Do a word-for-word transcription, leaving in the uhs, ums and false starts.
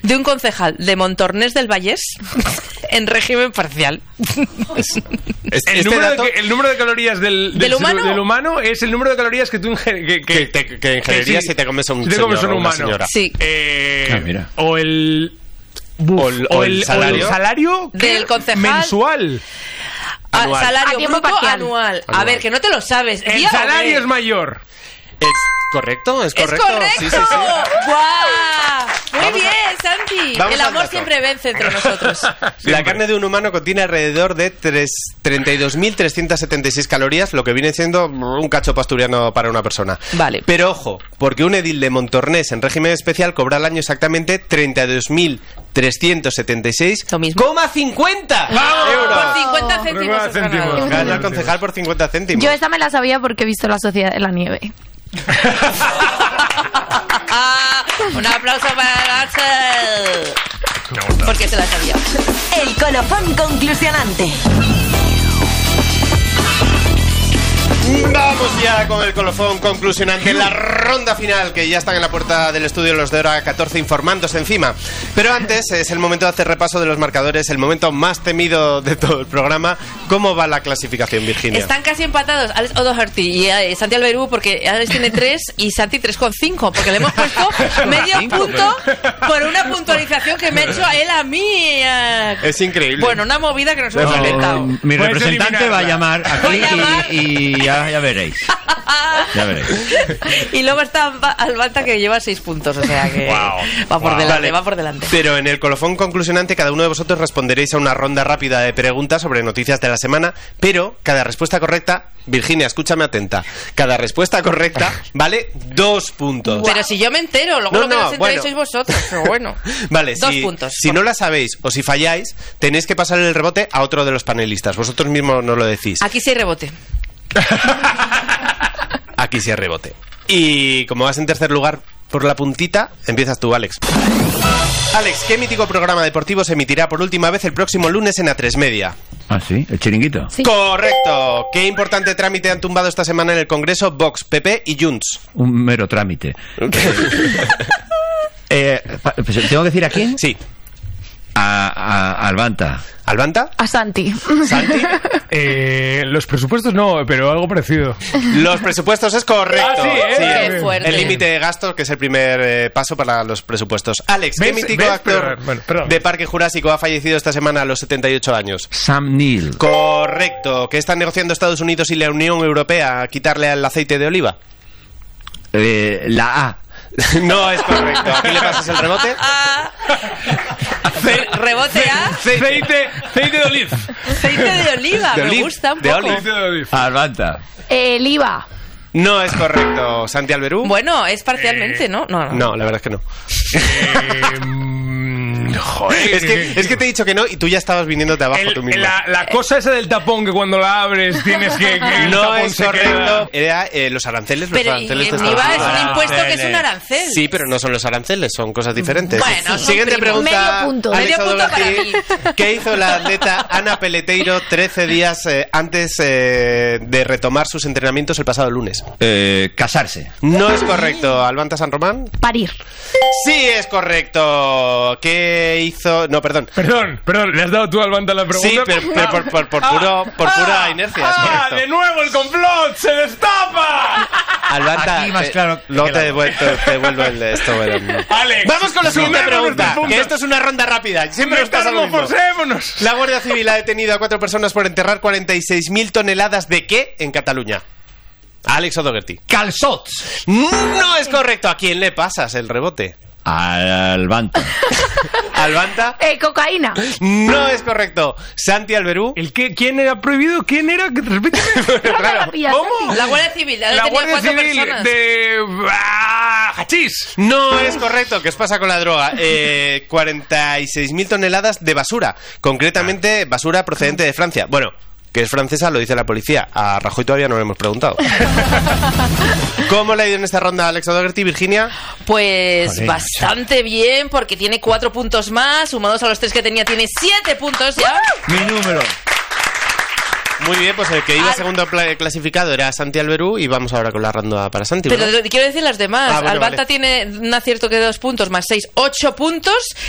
de un concejal de Montornès del Vallès en régimen parcial. Este el, número dato... de, el número de calorías del, del, ¿Del, humano? del humano es el número de calorías que tú ingerir, que, que, que, te, que ingerirías si te comes a un, si te comes señor, un humano. Señora. Sí. Eh, ah, mira. O el... Buf, o, el, o, el, o el salario, o el salario del concejal mensual. A, anual. salario A bruto parcial. anual. Anual. A ver, que no te lo sabes. El Dígame. salario es mayor. ¿Es correcto? ¿Es ¡Es correcto? correcto! Sí, sí, sí. ¡Guau! Muy Vamos bien, a- Santi. vamos El al amor dato. siempre vence entre nosotros. La carne de un humano contiene alrededor de treinta y dos mil trescientas setenta y seis calorías, lo que viene siendo un cacho asturiano para una persona. Vale. Pero ojo, porque un edil de Montornès en régimen especial cobra al año exactamente treinta y dos mil trescientos setenta y seis Lo mismo. coma cincuenta ¡Vamos! euros. Por cincuenta céntimos. has Céntimos. ganado. Gana el concejal por cincuenta céntimos. Yo esta me la sabía porque he visto La Sociedad de la Nieve. Ah, un aplauso para Axel. Porque se la sabía. El colofón conclusionante. Vamos ya con el colofón conclusionante, la ronda final, que ya están en la puerta del estudio los de hora catorce informándose encima. Pero antes es el momento de hacer repaso de los marcadores, el momento más temido de todo el programa. ¿Cómo va la clasificación, Virginia? Están casi empatados Alex O'Doherty y eh, Santi Alberú, porque Alex tiene tres y Santi tres coma cinco, porque le hemos puesto medio punto por una puntualización que me ha hecho él a mí. eh. Es increíble. Bueno, una movida que nos hemos No, inventado. mi Puedes representante va a eliminarla. llamar Va a aquí llamar. y, y ya, ya veréis. Ya veréis. Y luego está Alba- Albanta, que lleva seis puntos, o sea que Wow. va por Wow. delante, Vale. va por delante. Pero en el colofón conclusionante cada uno de vosotros responderéis a una ronda rápida de preguntas sobre noticias de la semana, pero cada respuesta correcta, Virginia, escúchame atenta, cada respuesta correcta vale dos puntos. Pero si yo me entero, luego No, lo que no, no os enteréis bueno. sois vosotros, pero bueno. Vale, Dos si, puntos. si no la sabéis o si falláis, tenéis que pasar el rebote a otro de los panelistas. Vosotros mismos nos lo decís. Aquí sí hay rebote. Aquí sí hay rebote. Y como vas en tercer lugar por la puntita, empiezas tú, Alex. Alex, ¿qué mítico programa deportivo se emitirá por última vez el próximo lunes en A tres Media? Ah, sí, el chiringuito. Sí. Correcto. ¿Qué importante trámite han tumbado esta semana en el Congreso Vox, P P y Junts? Un mero trámite. eh, pa- pues, ¿Tengo que decir a quién? Sí. A, a, a Albanta. ¿Albanta? A Santi. ¿Santi? Eh, los presupuestos no, pero algo parecido. Los presupuestos es correcto. Ah, sí, ¿eh? Qué el- fuerte. El límite de gastos, que es el primer eh, paso para los presupuestos. Alex, ¿qué ¿Ves? mítico ¿Ves? actor Perdón, bueno, perdón. de Parque Jurásico ha fallecido esta semana a los setenta y ocho años? Sam Neill. Correcto. ¿Qué están negociando Estados Unidos y la Unión Europea a quitarle al aceite de oliva? Eh, la A. No es correcto. ¿A quién le pasas el rebote? Ah. Re- rebote a Aceite, aceite de oliva. aceite de oliva. De me oliv- gusta un de poco. oliv. Aceite de oliva. A Albanta. El I V A. No es correcto. ¿Santi Alberú? Bueno, es parcialmente, ¿no? No, no. No, la verdad es que no. Eh, mm, joder. Es que, es que te he dicho que no y tú ya estabas viniéndote abajo El- tú mismo. la, la cosa esa del tapón que cuando la abres tienes que... que el No tapón es se correcto. queda- Era eh, los aranceles. Los Pero y aranceles de el Estados I V A es Unidos. un impuesto que es un Aranceles. arancel. Sí, pero no son los aranceles, son cosas diferentes. Bueno, son Siguiente primos. pregunta. Medio punto. Alex Medio punto para O'Doherty. mí. ¿Qué hizo la atleta Ana Peleteiro trece días eh, antes eh, de retomar sus entrenamientos el pasado lunes? Eh, casarse. No es correcto. ¿Albanta San Román? Parir. Sí es correcto. ¿Qué hizo? No, perdón. Perdón, perdón, ¿le has dado tú al Banta la pregunta? Sí, pero, pero por, por- por puro, por pura inercia. Es ¡Ah! correcto. ¡De nuevo el complot! ¡Se destapa! Albanta, Aquí más te- claro que luego el te, agua. devuelvo, te, te devuelvo el de esto. bueno. Alex, Vamos con la siguiente sumemos pregunta. nuestros puntos. Que esto es una ronda rápida. Siempre nos pasa lo mismo. Metamorfosémonos. La Guardia Civil ha detenido a cuatro personas por enterrar cuarenta y seis mil toneladas de qué en Cataluña. Alex O'Doherty. Calzots. No es correcto. ¿A quién le pasas el rebote? A Albanta. ¿Albanta? Eh, cocaína. No es correcto. ¿Santi Alberú? ¿El qué? ¿Quién era prohibido? ¿Quién era? Repíteme. Claro. ¿Cómo? La Guardia Civil ha La detenido a Guardia cuatro Civil personas. de... ¡Ah! ¡Hachís! No es correcto. ¿Qué os pasa con la droga? Eh, cuarenta y seis mil toneladas de basura. Concretamente, basura procedente de Francia. Bueno, que es francesa, lo dice la policía. A Rajoy todavía no le hemos preguntado. ¿Cómo le ha ido en esta ronda a Alex O'Doherty, Virginia? Pues Joder, bastante bien, porque tiene cuatro puntos más, sumados a los tres que tenía, tiene siete puntos ya. Mi número. Muy bien, pues el que iba Al- segundo pla- clasificado era Santi Alberú y vamos ahora con la ronda para Santi, Pero ¿verdad? quiero decir las demás. Ah, bueno, Albanta vale. tiene un acierto que de dos puntos más seis, ocho puntos.